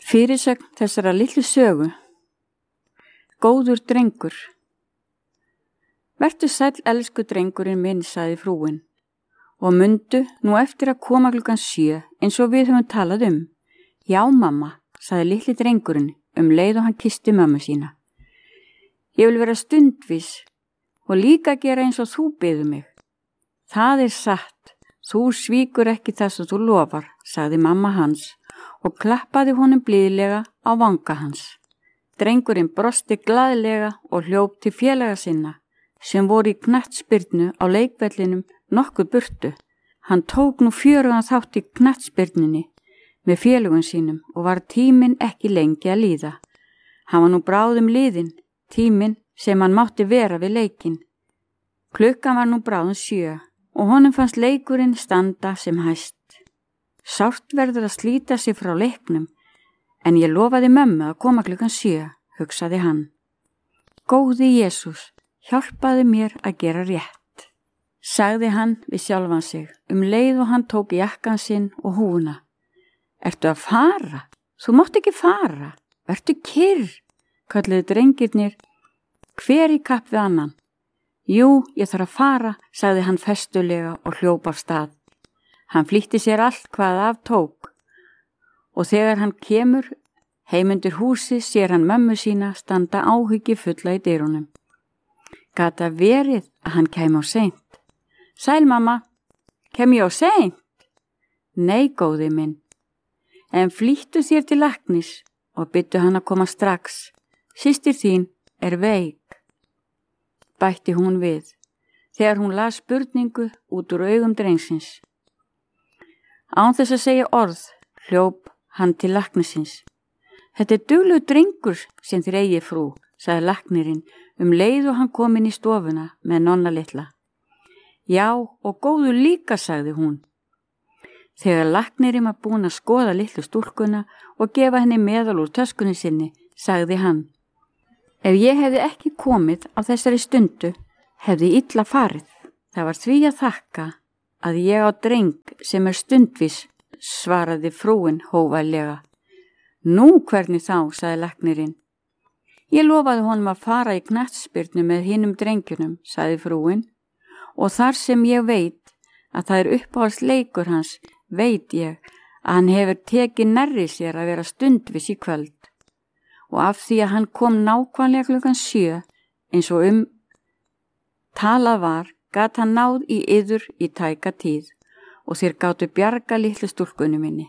Fyrirsögn þessara litlu sögu. Góður drengur. Vertu sæll, elsku drengurinn minn, sagði frúin, og mundu nú eftir að koma klukkan 7 eins og við höfum talað um. Já, mamma, sagði litli drengurinn leið og hann kyssti mömmu sína. Ég vil vera stundvís og líka gera eins og þú biður mig. Það satt, þú svíkur ekki það sem þú lofar, sagði mamma hans og klappaði honum blíðlega á vanga hans. Drengurinn brosti glaðlega og hljóp til félaga sinna sem voru í knattspyrnu á leikvellinum nokkuð burtu. Hann tók nú fjörugan þátt í knattspyrnunni með félögum sínum og var tíminn ekki lengi að líða. Hann var nú bráðum liðinn, tíminn sem hann mátti vera við leikinn. Klukkan var nú bráðum 7 og honum fannst leikurinn standa sem hæst. Sárt verður að slíta sig frá leiknum, en ég lofaði mömmu að koma klukkan 7, hugsaði hann. Góði Jesús, hjálpaði mér að gera rétt, sagði hann við sjálfan sig leið og hann tók jakkann sinn og húfuna. Ertu að fara? Þú mátt ekki fara. Vertu kyrr, kölluðu drengirnir, hver í kapp við annan. Jú, ég þarf að fara, sagði hann festulega og hljóp af stað. Hann flýtti sér allt hvað af tók og þegar hann kemur heim undir húsi sér hann mömmu sína standa áhyggjufulla í dyrunum. Gat það verið að hann kæmi á seint? Sæl mamma, kem ég á seint? Nei, góði minn, en flýttu þér til læknis og byttu hann að koma strax. Systir þín veik, bætti hún við, þegar hún las spurningu út úr augum drengsins. Án þess að segja orð, hljóp hann til læknisins. Þetta duglegur drengur sem þér eigið, frú, sagði læknirinn leið og hann kom inn í stofuna með Nonna litla. Já, og góður líka, sagði hún. Þegar læknirinn var búinn að skoða litlu stúlkuna og gefa henni meðal úr töskunni sinni, sagði hann. Ef ég hefði ekki komið á þessari stundu, hefði illa farið. Það var því að þakka að ég á dreng sem stundvís, svaraði frúin hógvællega. Nú, hvernig þá, sagði læknirinn. Ég lofaði honum að fara í knattspyrnu með hinum drengjunum, sagði frúin, og þar sem ég veit að það uppáhaldsleikur hans, veit ég að hann hefur tekið nærri sér að vera stundvís í kvöld. Og af því að hann kom nákvæmlega klukkan 7, eins og talað var, gat hann náð í yður í tæka tíð og þér gátu bjarga litlu stúlkunni minni.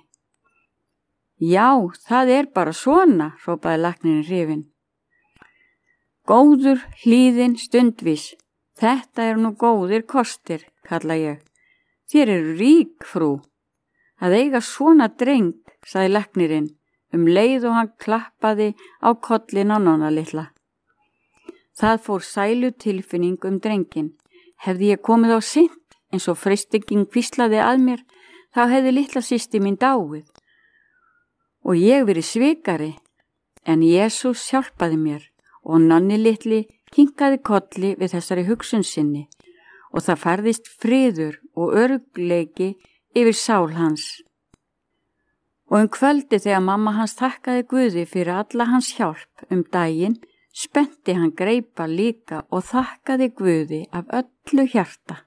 Já, það bara svona, hrópaði læknirinn hrifinn. Góður, hlýðinn, stundvís, þetta nú góðir kostir, kalla ég. Þér rík, frú. Að eiga svona dreng, sagði læknirinn leið og hann klappaði á kollin á Nonna litla. Það fór sælu tilfinning drenginn. Hefði ég komið á seint eins og freistingin hvíslaði að mér, þá hefði litla systir mín dáið og ég verið svikari, en Jesús hjálpaði mér og Nonni litli kinkaði kolli við þessari hugsun sinni og það færðist friður og öruggleiki yfir sál hans. Og kvöldi þegar mamma hans þakkaði Guði fyrir alla hans hjálp daginn, spennti hann greipa líka og þakkaði Guði af öllu hjarta.